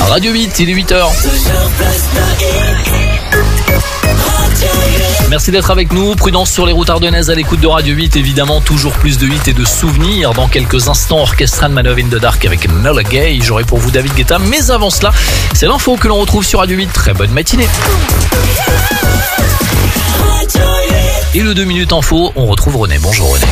Radio 8, il est 8h. Merci d'être avec nous. Prudence sur les routes ardennaises à l'écoute de Radio 8. Évidemment, toujours plus de 8 et de souvenirs. Dans quelques instants, Orchestra de Manœuvre in the Dark avec Mela Gay. J'aurai pour vous David Guetta. Mais avant cela, c'est l'info que l'on retrouve sur Radio 8. Très bonne matinée. Et le 2 minutes info, on retrouve René. Bonjour René.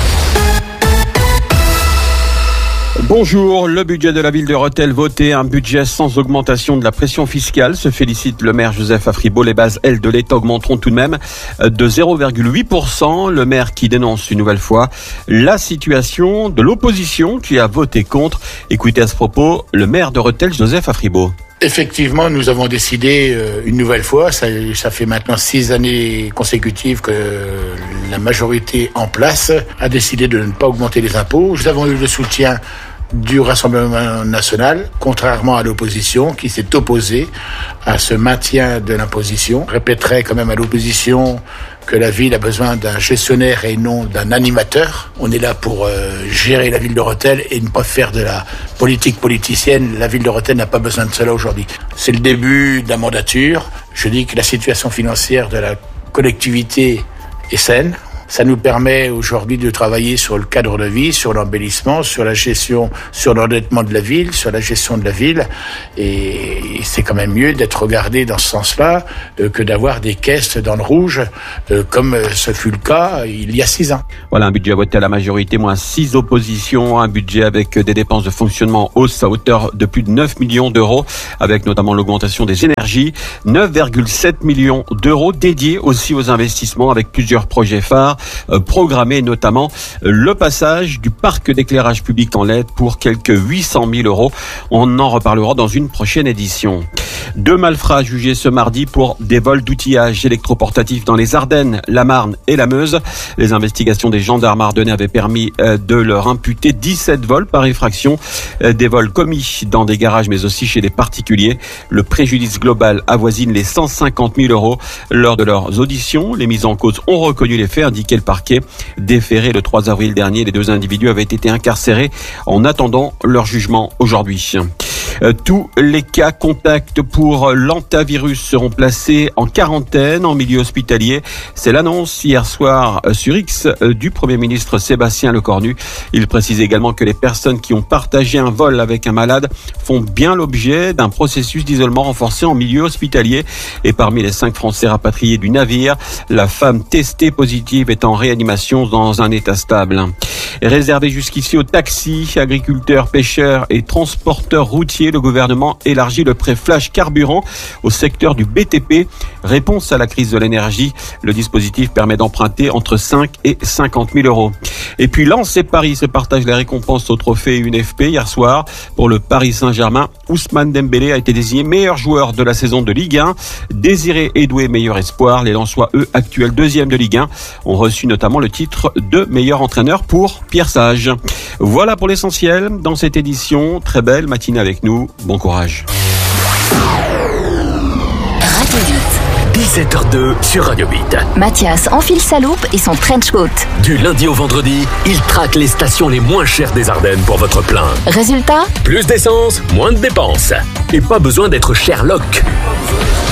Bonjour, le budget de la ville de Rethel voté, un budget sans augmentation de la pression fiscale. Se félicite le maire Joseph Afribault. Les bases L de l'État augmenteront tout de même de 0,8%. Le maire qui dénonce une nouvelle fois la situation de l'opposition qui a voté contre. Écoutez à ce propos le maire de Rethel, Joseph Afribault. Effectivement, nous avons décidé une nouvelle fois, ça fait maintenant 6 années consécutives que la majorité en place a décidé de ne pas augmenter les impôts. Nous avons eu le soutien du Rassemblement national, contrairement à l'opposition qui s'est opposée à ce maintien de l'imposition. Je répéterai quand même à l'opposition que la ville a besoin d'un gestionnaire et non d'un animateur. On est là pour gérer la ville de Rethel et ne pas faire de la politique politicienne. La ville de Rethel n'a pas besoin de cela aujourd'hui. C'est le début de la mandature. Je dis que la situation financière de la collectivité est saine. Ça nous permet aujourd'hui de travailler sur le cadre de vie, sur l'embellissement, sur la gestion, sur l'endettement de la ville, sur la gestion de la ville. Et c'est quand même mieux d'être regardé dans ce sens-là que d'avoir des caisses dans le rouge, comme ce fut le cas il y a 6 ans. Voilà un budget voté à la majorité, moins 6 oppositions. Un budget avec des dépenses de fonctionnement en hausse à hauteur de plus de 9 millions d'euros, avec notamment l'augmentation des énergies. 9,7 millions d'euros dédiés aussi aux investissements avec plusieurs projets phares. Programmé notamment le passage du parc d'éclairage public en LED pour quelques 800 000 euros. On en reparlera dans une prochaine édition. 2 malfrats jugés ce mardi pour des vols d'outillage électroportatifs dans les Ardennes, la Marne et la Meuse. Les investigations des gendarmes ardennais avaient permis de leur imputer 17 vols par effraction, des vols commis dans des garages mais aussi chez des particuliers. Le préjudice global avoisine les 150 000 euros. Lors de leurs auditions, les mis en cause ont reconnu les faits, indiqué le parquet. Déféré le 3 avril dernier, les 2 individus avaient été incarcérés en attendant leur jugement aujourd'hui. Tous les cas contacts pour l'hantavirus seront placés en quarantaine en milieu hospitalier. C'est l'annonce hier soir sur X du Premier ministre Sébastien Lecornu. Il précise également que les personnes qui ont partagé un vol avec un malade font bien l'objet d'un processus d'isolement renforcé en milieu hospitalier. Et parmi les 5 Français rapatriés du navire, la femme testée positive est en réanimation dans un état stable. Réservé jusqu'ici aux taxis, agriculteurs, pêcheurs et transporteurs routiers, le gouvernement élargit le prêt flash carburant au secteur du BTP. Réponse à la crise de l'énergie. Le dispositif permet d'emprunter entre 5 et 50 000 euros. Et puis Lens et Paris se partagent les récompenses au trophée UNFP hier soir. Pour le Paris Saint-Germain, Ousmane Dembélé a été désigné meilleur joueur de la saison de Ligue 1. Désiré Edoué, meilleur espoir. Les Lensois, eux, actuels 2e de Ligue 1, ont reçu notamment le titre de meilleur entraîneur pour Pierre Sage. Voilà pour l'essentiel dans cette édition. Très belle matinée avec nous. Bon courage. Radio 8. 17h02 sur Radio 8. Mathias enfile sa loupe et son trench coat. Du lundi au vendredi, il traque les stations les moins chères des Ardennes pour votre plein. Résultat ? Plus d'essence, moins de dépenses. Et pas besoin d'être Sherlock.